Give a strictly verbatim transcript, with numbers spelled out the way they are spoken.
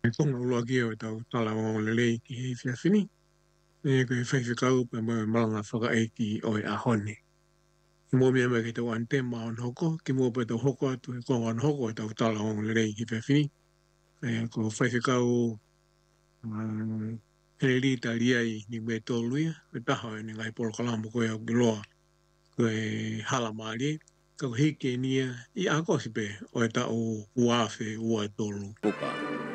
Kong ua kia o tau tala o le lei ki hei fia fini. E koe whai whikau pa mo malanga whaka eiki o e ahone. Ki mua mea mai ki tau ante ma on hoko, ki mua pa tau hoko atu e konga on hoko e tau tala o le lei ki fia fini. E ko whai whikau he li ta liai ni me tōluia, me taha e ni ngai polo kalama koe au ki loa koe hala maari. Kau hiki e nia i ako si pe o e tau uafe ua e tōlu. Puka.